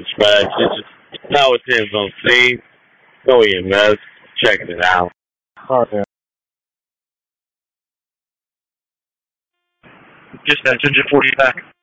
Dispatch, it's now it's in zone C. Go EMS, checking it out. Alright. Dispatch, engine 40 back.